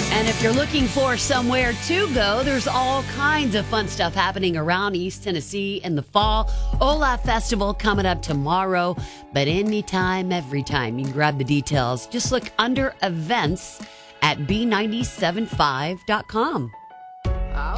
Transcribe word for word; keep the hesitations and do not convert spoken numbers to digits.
And if you're looking for somewhere to go, there's all kinds of fun stuff happening around East Tennessee in the fall. Olaf Festival coming up tomorrow, but anytime, every time, you can grab the details. Just look under events at b nine seven five dot com.